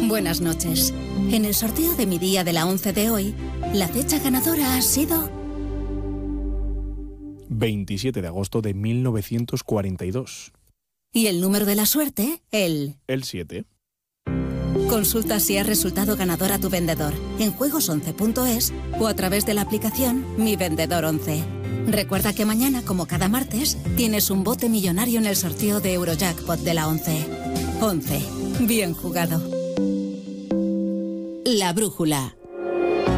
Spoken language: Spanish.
Buenas noches. En el sorteo de mi día de la 11 de hoy, la fecha ganadora ha sido 27 de agosto de 1942. Y el número de la suerte, el 7. Consulta si has resultado ganador a tu vendedor en juegos11.es o a través de la aplicación Mi Vendedor 11. Recuerda que mañana, como cada martes, tienes un bote millonario en el sorteo de Eurojackpot de la 11. 11. Bien jugado. La brújula.